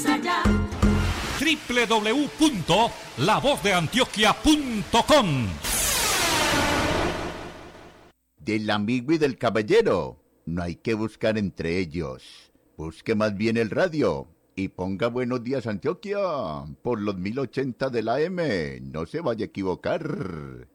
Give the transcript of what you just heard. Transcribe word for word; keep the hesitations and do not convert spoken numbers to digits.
allá. doble u doble u doble u punto la voz de antioquia punto com. Del amigo y del caballero, no hay que buscar entre ellos. Busque más bien el radio y ponga Buenos Días Antioquia por los mil ochenta de la A M. No se vaya a equivocar.